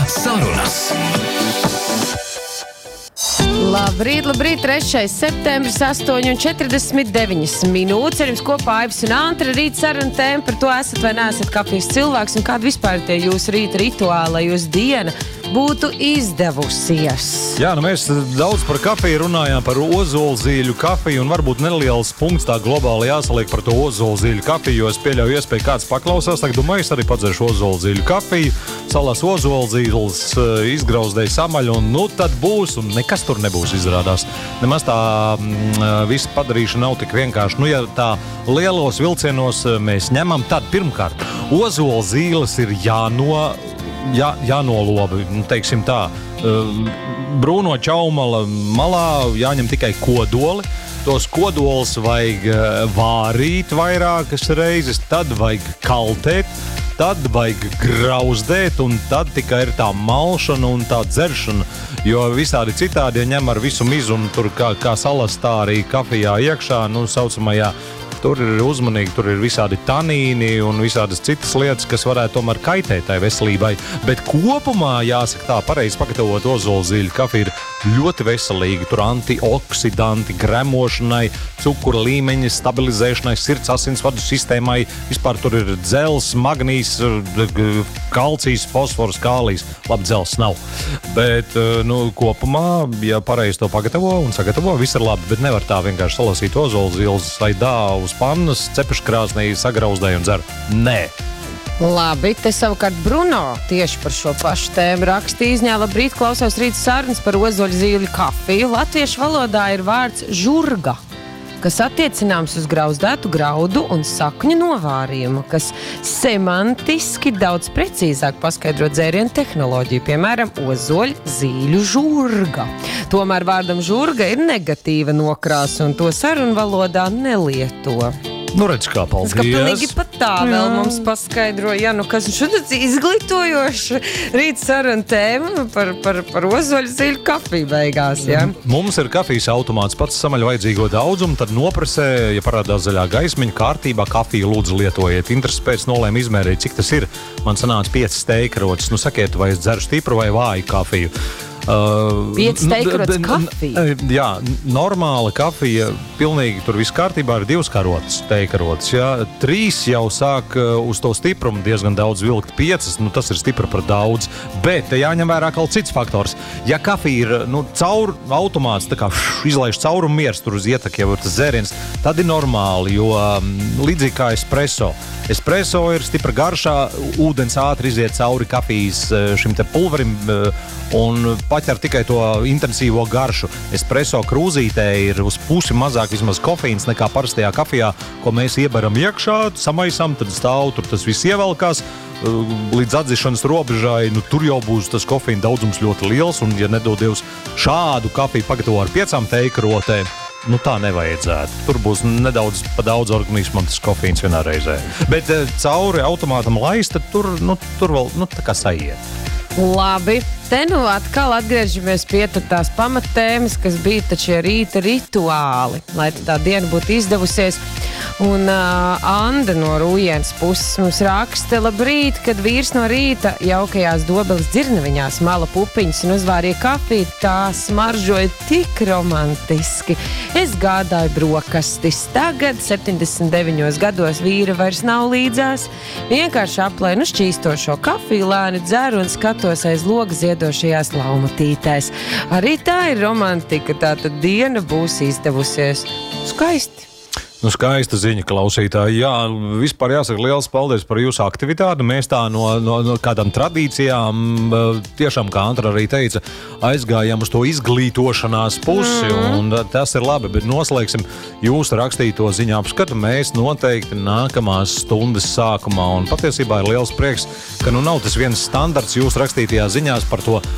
Sarunas. Labrīt, 3. septembris, 8:49 minūtes. Ar jums kopā Aivs un Antra. Rīt saruna tēma par to, esat vai neesat kafijas cilvēks un kādi vispār tie jūsu rīta rituāli, lai jūsu diena būtu izdevusies. Jā, mēs daudz par kafiju runājām, par ozolzīļu kafiju, un varbūt neliels punkts tā globāli jāsaliek par to ozolzīļu kafiju, jo es pieļauju iespēju kāds paklausās, tagad domāju, es arī padzeršu ozolzīļu kafiju, salas ozolzīles, izgrauzdēju samaļu, un tad būs, un nekas tur nebūs izrādās. Nemaz tā visa padarīšana nav tik vienkārši. Ja tā lielos vilcienos mēs ņemam, tad pirmkārt, ozolzīles ir jānoloba, teiksim tā, brūno čaumala malā jāņem tikai kodoli. Tos kodolus vajag vārīt vairākas reizes, tad vajag kaltēt, tad vajag grauzdēt, un tad tikai ir tā malšana un tā dzeršana. Jo visādi citādi, ja ņem ar visu mizu un tur kā salas, tā arī kafijā iekšā, saucamajā, tur ir uzmanīgi, tur ir visādi tanīni un visādas citas lietas, kas varētu tomēr kaitēt tai veselībai. Bet kopumā, jāsaka tā, pareizi pagatavot ozolzīļu kafiju ir ļoti veselīgi. Tur antioksidanti gremošanai, cukura līmeņa stabilizēšanai, sirds asinsvadu sistēmai. Vispār tur ir dzels, magnīs, kalcijs, fosfors, kālijs. Labi, dzels nav. Bet, kopumā, ja pareizi to pagatavo un sagatavo, viss ir labi. Bet nevar tā vienkārši salasīt ozolzīles saidā uz pannas, cepeškrāsnī, sagrauzdēju un dzeru. Nē. Labi, te savukārt Bruno tieši par šo pašu tēmu rakstīja izņā. Labrīt, klausos rīta sarunas par ozolzīļu kafiju. Latviešu valodā ir vārds žurga, kas attiecināms uz grauzdētu graudu un sakņu novārījumu, kas semantiski daudz precīzāk paskaidro dzērienu tehnoloģiju, piemēram, ozoļzīļu žurga. Tomēr vārdam žurga ir negatīva nokrāsa, un to sarunu valodā nelieto. Redz, kā paldies. Ka pilnīgi pat tā vēl mums paskaidroja, kas šodien izglītojoši rīt saruna tēma par ozoļzīļu kafiju beigās, ja? Mums ir kafijas automāts, pats samaļ vajadzīgo daudzumu, tad nopresē, ja parādās zaļā gaismiņa, kārtībā kafiju lūdzu lietojiet. Interesi pēc nolēma izmērīt, cik tas ir. Man sanāca 5 steikrotis. Sakiet, vai es dzeru stipru vai vāju kafiju. 5 steikrotis kafija? Jā, normāla kafija, pilnīgi tur viss kārtībā, ir 2 karotes steikrotis. 3 jau sāk uz to stiprumu diezgan daudz vilkt, 5, tas ir stipri par daudz. Bet te jāņem vērā kaut cits faktors. Ja kafija ir caur automāts, tā kā izlaiž caurumu miers, tur uz ietek jau ir tas dzēriens, tad ir normāli, jo līdzīgi kā espresso. Espresso ir stipra garšā, ūdens ātri iziet cauri kafijas šim te pulverim un paķer tikai to intensīvo garšu. Espresso krūzītē ir uz pusi mazāk vismaz kofeīns nekā parastajā kafijā, ko mēs iebaram iekšā, samaisam, tad stāv, tur tas viss ievelkās līdz atdzišanas robežai, tur jau būs tas kofeīna daudzums ļoti liels, un ja nedod Dievs šādu kafiju pagatavo ar 5 teikrotēm, tā nevajadzētu. Tur būs nedaudz pa daudz organismam tas kofīns vienā reizē. Bet cauri automātam laist, tur vēl tā kā saiet. Labi, te atkal atgriežamies pie tās pamattēmas, kas bija šie rīta rituāli, lai tā diena būtu izdevusies. Un Anda no Rujienas puses mums raksta: labrīt, kad vīrs no rīta jaukajās Dobeles dzirnaviņās mala pupiņas un uzvārīja kafiju, tā smaržoja tik romantiski. Es gādāju brokastis. Tagad 79 gados vīra vairs nav līdzās. Vienkārši aplēnu šķīstošo kafiju, lēni dzeru un skatos aiz loga ziedošajās laumatītēs. Arī tā ir romantika, tātad diena būs izdevusies. Skaisti. Skaista ziņa, klausītāji. Jā, vispār jāsaka liels paldies par jūsu aktivitāti. Mēs tā no kādām tradīcijām, tiešām, kā Antra arī teica, aizgājām uz to izglītošanās pusi, un tas ir labi, bet noslēgsim jūsu rakstīto ziņu apskatu mēs noteikti nākamās stundas sākumā, un patiesībā ir liels prieks, ka nav tas viens standarts jūsu rakstītajās ziņās par to